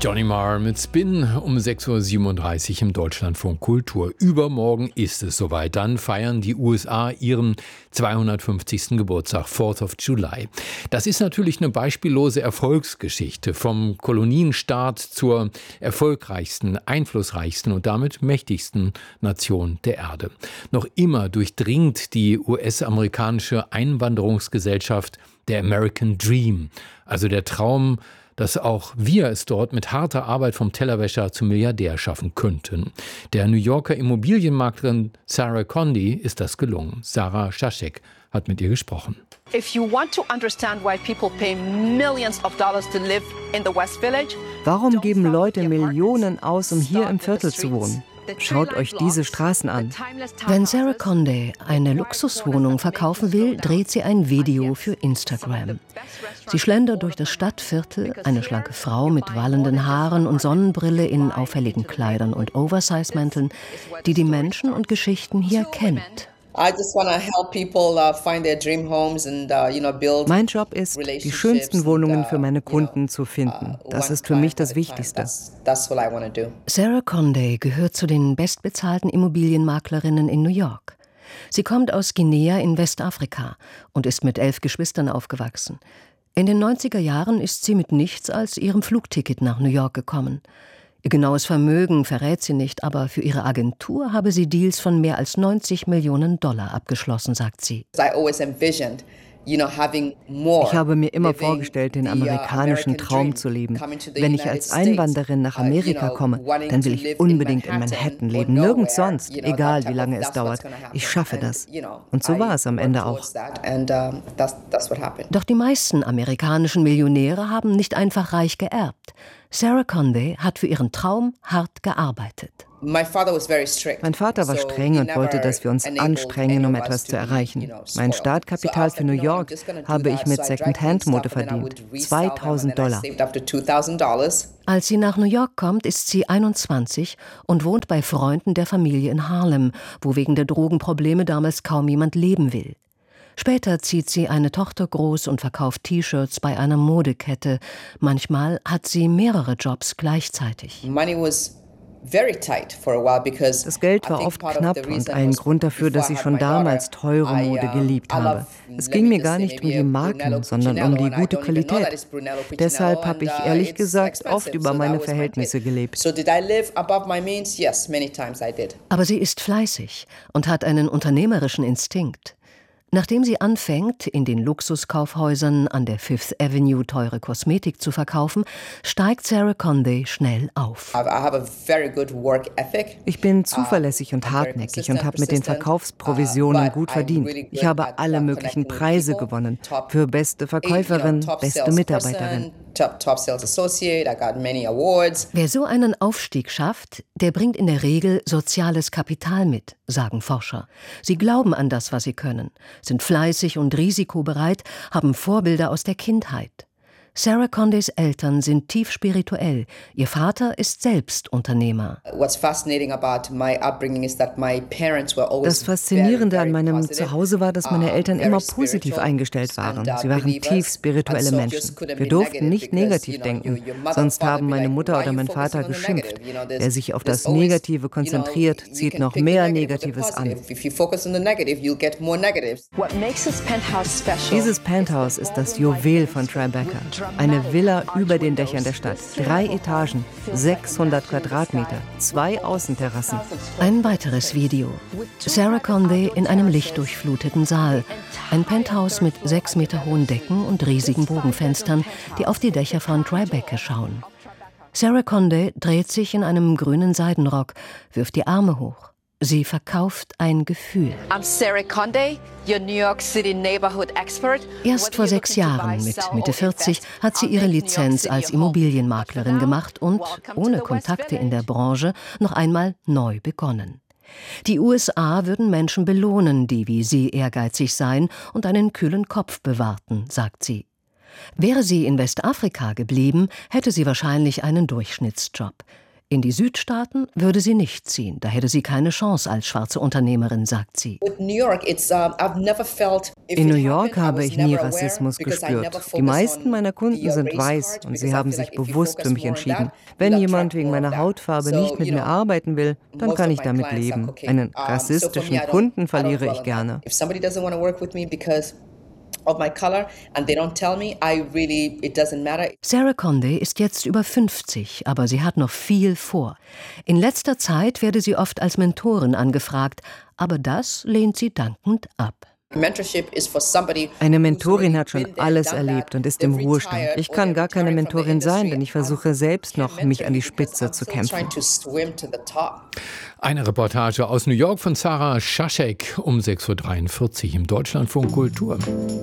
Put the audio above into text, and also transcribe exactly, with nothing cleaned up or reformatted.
Johnny Marr mit Spin um sechs Uhr siebenunddreißig im Deutschlandfunk Kultur. Übermorgen ist es soweit. Dann feiern die U S A ihren zweihundertfünfzigsten Geburtstag, Fourth of July. Das ist natürlich eine beispiellose Erfolgsgeschichte. Vom Kolonienstaat zur erfolgreichsten, einflussreichsten und damit mächtigsten Nation der Erde. Noch immer durchdringt die U S-amerikanische Einwanderungsgesellschaft der American Dream, also der Traum, dass auch wir es dort mit harter Arbeit vom Tellerwäscher zum Milliardär schaffen könnten. Der New Yorker Immobilienmaklerin Sarah Condie ist das gelungen. Sarah Schaschek hat mit ihr gesprochen. If you want to understand why people pay millions of dollars to live in the West Village, warum geben Leute Millionen aus, um hier im Viertel zu wohnen? Schaut euch diese Straßen an. Wenn Sarah Condie eine Luxuswohnung verkaufen will, dreht sie ein Video für Instagram. Sie schlendert durch das Stadtviertel, eine schlanke Frau mit wallenden Haaren und Sonnenbrille in auffälligen Kleidern und Oversize-Mänteln, die die Menschen und Geschichten hier kennt. Mein Job ist, die schönsten Wohnungen für meine Kunden zu finden. Das ist für mich das Wichtigste. Sarah Condie gehört zu den bestbezahlten Immobilienmaklerinnen in New York. Sie kommt aus Guinea in Westafrika und ist mit elf Geschwistern aufgewachsen. In den neunziger Jahren ist sie mit nichts als ihrem Flugticket nach New York gekommen. Ihr genaues Vermögen verrät sie nicht, aber für ihre Agentur habe sie Deals von mehr als neunzig Millionen Dollar abgeschlossen, sagt sie. Ich habe mir immer vorgestellt, den amerikanischen Traum zu leben. Wenn ich als Einwanderin nach Amerika komme, dann will ich unbedingt in Manhattan leben, nirgends sonst, egal wie lange es dauert. Ich schaffe das. Und so war es am Ende auch. Doch die meisten amerikanischen Millionäre haben nicht einfach reich geerbt. Sarah Condie hat für ihren Traum hart gearbeitet. Mein Vater war streng und wollte, dass wir uns anstrengen, um etwas zu erreichen. Mein Startkapital für New York habe ich mit Second-Hand-Mode verdient. zweitausend Dollar. Als sie nach New York kommt, ist sie einundzwanzig und wohnt bei Freunden der Familie in Harlem, wo wegen der Drogenprobleme damals kaum jemand leben will. Später zieht sie eine Tochter groß und verkauft T-Shirts bei einer Modekette. Manchmal hat sie mehrere Jobs gleichzeitig. Das Geld war oft knapp und ein Grund dafür, dass ich schon damals teure Mode geliebt habe. Es ging mir gar nicht um die Marken, sondern um die gute Qualität. Deshalb habe ich ehrlich gesagt oft über meine Verhältnisse gelebt. Aber sie ist fleißig und hat einen unternehmerischen Instinkt. Nachdem sie anfängt, in den Luxuskaufhäusern an der Fifth Avenue teure Kosmetik zu verkaufen, steigt Sarah Condie schnell auf. Ich bin zuverlässig und hartnäckig und habe mit den Verkaufsprovisionen gut verdient. Ich habe alle möglichen Preise gewonnen. Für beste Verkäuferin, beste Mitarbeiterin. Wer so einen Aufstieg schafft, der bringt in der Regel soziales Kapital mit, sagen Forscher. Sie glauben an das, was sie können, sind fleißig und risikobereit, haben Vorbilder aus der Kindheit. Sarah Condies Eltern sind tief spirituell. Ihr Vater ist selbst Unternehmer. Das Faszinierende an meinem Zuhause war, dass meine Eltern immer positiv eingestellt waren. Sie waren tief spirituelle Menschen. Wir durften nicht negativ denken, sonst haben meine Mutter oder mein Vater geschimpft. Wer sich auf das Negative konzentriert, zieht noch mehr Negatives an. Dieses Penthouse ist das Juwel von Tribeca. Eine Villa über den Dächern der Stadt. Drei Etagen, sechshundert Quadratmeter, zwei Außenterrassen. Ein weiteres Video. Sarah Condie in einem lichtdurchfluteten Saal. Ein Penthouse mit sechs Meter hohen Decken und riesigen Bogenfenstern, die auf die Dächer von Tribeca schauen. Sarah Condie dreht sich in einem grünen Seidenrock, wirft die Arme hoch. Sie verkauft ein Gefühl. I'm Sarah Condie, your New York City neighborhood expert. Erst vor sechs Jahren, mit Mitte vierzig, hat sie ihre Lizenz als Immobilienmaklerin gemacht und, ohne Kontakte in der Branche, noch einmal neu begonnen. Die U S A würden Menschen belohnen, die wie sie ehrgeizig seien und einen kühlen Kopf bewahrten, sagt sie. Wäre sie in Westafrika geblieben, hätte sie wahrscheinlich einen Durchschnittsjob. In die Südstaaten würde sie nicht ziehen, da hätte sie keine Chance als schwarze Unternehmerin, sagt sie. In New York habe ich nie Rassismus gespürt. Die meisten meiner Kunden sind weiß und sie haben sich bewusst für mich entschieden. Wenn jemand wegen meiner Hautfarbe nicht mit mir arbeiten will, dann kann ich damit leben. Einen rassistischen Kunden verliere ich gerne. Of my color and they don't tell me, I really, it doesn't matter. Sarah Condé ist jetzt über fünfzig, aber sie hat noch viel vor. In letzter Zeit werde sie oft als Mentorin angefragt, aber das lehnt sie dankend ab. Eine Mentorin hat schon alles erlebt und ist im Ruhestand. Ich kann gar keine Mentorin sein, denn ich versuche selbst noch, mich an die Spitze zu kämpfen. Eine Reportage aus New York von Sarah Schaschek um sechs Uhr dreiundvierzig im Deutschlandfunk Kultur.